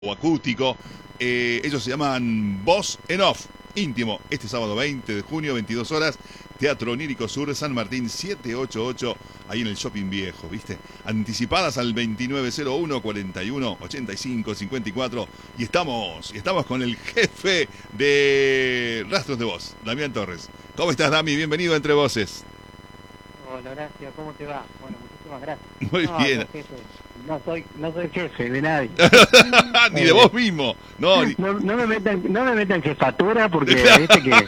o acústico. Ellos se llaman Voz en Off, íntimo, este sábado 20 de junio, 22 horas, Teatro Onírico Sur, San Martín 788, ahí en el Shopping Viejo, ¿viste? Anticipadas al 2901 41 85 54 y estamos con el jefe de Rastros de Voz, Damián Torres. ¿Cómo estás, Dami? Bienvenido a Entre Voces. Hola, Horacio, ¿cómo te va? Bueno, muchísimas gracias. Muy No, bien. No soy jefe de nadie. Ni de vos mismo. No, No me metan jefatura porque Claro. viste que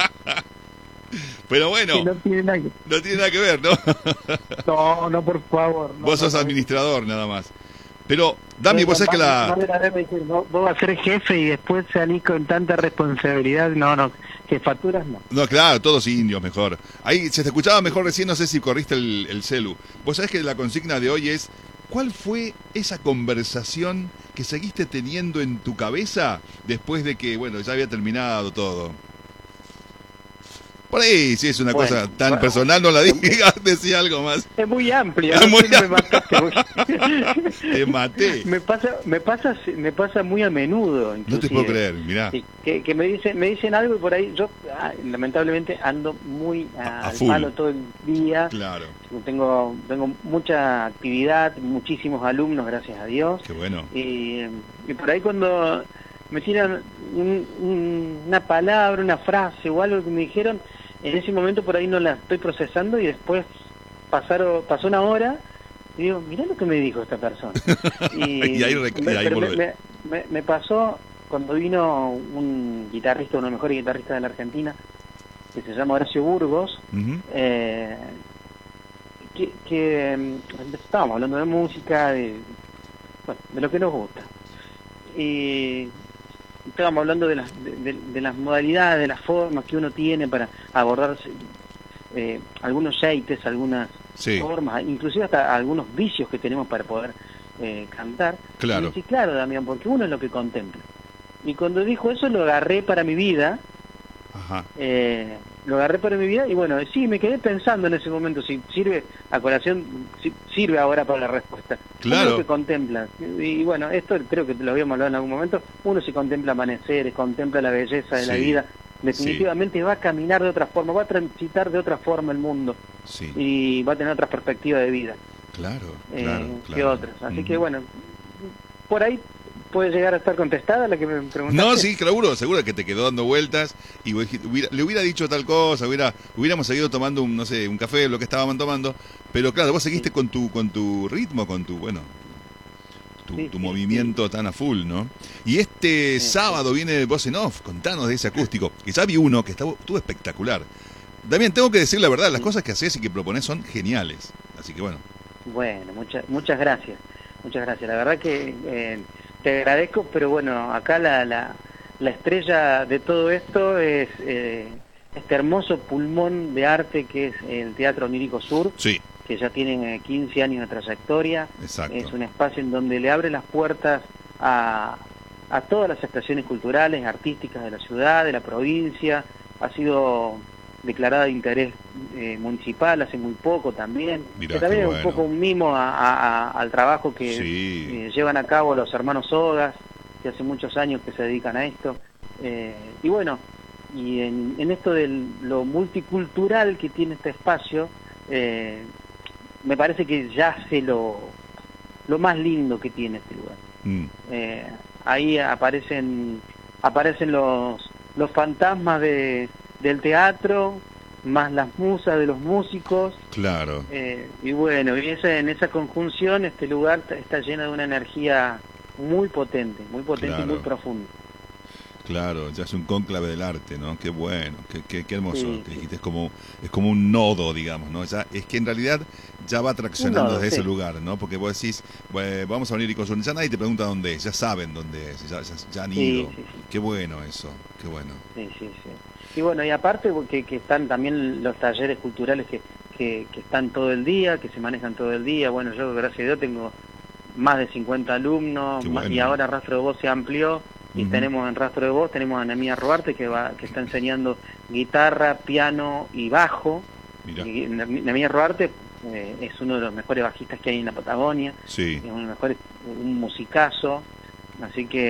Pero bueno, no tiene nada que... no tiene nada que ver, ¿no? No, por favor. Vos sos administrador nada más. Pero, Dami, vos sabés que Vos vas a ser jefe y después salís con tanta responsabilidad. No, jefaturas no. No, claro, todos indios mejor. Ahí se te escuchaba mejor recién, no sé si corriste el celu. Vos sabés que la consigna de hoy es, ¿cuál fue esa conversación que seguiste teniendo en tu cabeza después de que, bueno, ya había terminado todo? Por ahí, si es una cosa tan personal, no la digas, decía algo más. Es muy amplia. Es muy Me mataste. Te maté. Me pasa muy a menudo. No te puedo creer, mirá. Que me dicen algo y por ahí yo lamentablemente ando muy al full. palo todo el día. Claro. Tengo mucha actividad, muchísimos alumnos, gracias a Dios. Qué bueno. Y por ahí cuando me tiran una palabra, una frase o algo que me dijeron, en ese momento por ahí no la estoy procesando y después pasó una hora y digo, mirá lo que me dijo esta persona. Y ahí volvés. Me pasó cuando vino un guitarrista, uno de los mejores guitarristas de la Argentina, que se llama Horacio Burgos, que estábamos hablando de música, de lo que nos gusta. Y estábamos hablando de las modalidades, de las formas que uno tiene para abordar algunos jeites, algunas formas, inclusive hasta algunos vicios que tenemos para poder cantar. Claro. Y dice, claro, Damián, porque uno es lo que contempla. Y cuando dijo eso lo agarré para mi vida. Ajá. Lo agarré para mi vida y bueno, sí, me quedé pensando en ese momento, si sirve a colación, si sirve ahora para la respuesta. Claro. Uno lo que contempla, y bueno, esto creo que te lo habíamos hablado en algún momento, uno se contempla amaneceres, contempla la belleza de la vida, definitivamente va a caminar de otra forma, va a transitar de otra forma el mundo, y va a tener otras perspectivas de vida. Claro, que otras, así que bueno, por ahí puede llegar a estar contestada la que me preguntaste. No, sí, seguro que te quedó dando vueltas y le hubiera dicho tal cosa, hubiéramos seguido tomando un café, lo que estábamos tomando, pero claro, vos seguiste con tu ritmo, con tu movimiento tan a full, ¿no? Y este sábado viene Voz en Off, contanos de ese acústico, que ya vi uno que estuvo espectacular. También tengo que decir la verdad, las cosas que haces y que propones son geniales, así que bueno. Bueno, muchas gracias, la verdad que... te agradezco, pero bueno, acá la estrella de todo esto es este hermoso pulmón de arte que es el Teatro Onírico Sur, que ya tiene 15 años de trayectoria. Exacto. Es un espacio en donde le abre las puertas a todas las expresiones culturales, artísticas de la ciudad, de la provincia. Ha sido declarada de interés municipal hace muy poco también. Mirá, que también es bueno. un poco un mimo al trabajo que llevan a cabo los hermanos Ogas, que hace muchos años que se dedican a esto. Y bueno, y en esto de lo multicultural que tiene este espacio, me parece que yace lo más lindo que tiene este lugar. Ahí aparecen los fantasmas del teatro, más las musas de los músicos. Claro. Y bueno, en esa conjunción este lugar está lleno de una energía muy potente y muy profunda. Claro, ya es un cónclave del arte, ¿no? Qué bueno, qué hermoso que dijiste, es como un nodo, digamos, ¿no? Ya, es que en realidad ya va traccionando desde ese lugar, ¿no? Porque vos decís, vamos a venir y consumir, ya nadie te pregunta dónde es, ya saben dónde es, ya han ido. Qué bueno eso, qué bueno. Sí. Y bueno, y aparte que están también los talleres culturales que están todo el día, que se manejan todo el día. Bueno, yo gracias a Dios tengo más de 50 alumnos, y ahora Rastro de Voz se amplió. Y tenemos en Rastro de Voz, tenemos a Anemia Ruarte que está enseñando guitarra, piano y bajo. Y Anemia Ruarte es uno de los mejores bajistas que hay en la Patagonia, es un musicazo. Así que